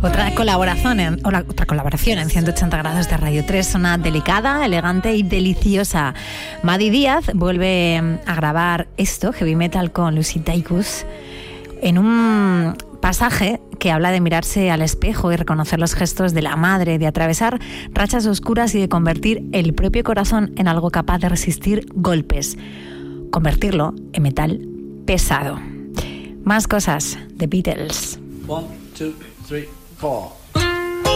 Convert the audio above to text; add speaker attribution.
Speaker 1: Otra colaboración en 180 grados de Radio 3, zona delicada, elegante y deliciosa. Madi Díaz vuelve a grabar esto, heavy metal, con Lucy Dacus, en un pasaje que habla de mirarse al espejo y reconocer los gestos de la madre, de atravesar rachas oscuras y de convertir el propio corazón en algo capaz de resistir golpes, convertirlo en metal pesado. Más cosas de Beatles.
Speaker 2: 1, 2, 3, 4.